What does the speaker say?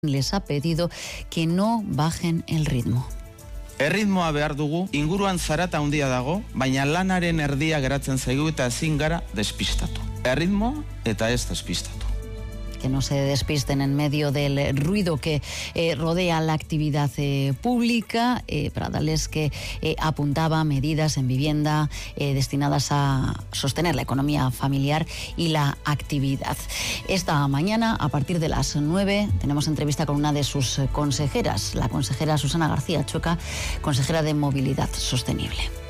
les ha pedido que no bajen el ritmo. Erritmoa behar dugu, inguruan zarata handia dago, baina lanaren erdia geratzen zaigu eta ezin gara despistatu. Erritmo eta ez despistatu. Que no se despisten en medio del ruido que rodea la actividad pública. Pradales que apuntaba medidas en vivienda destinadas a sostener la economía familiar y la actividad. Esta mañana, a partir de las 9, tenemos entrevista con una de sus consejeras, la consejera Susana García Chueca, consejera de Movilidad Sostenible.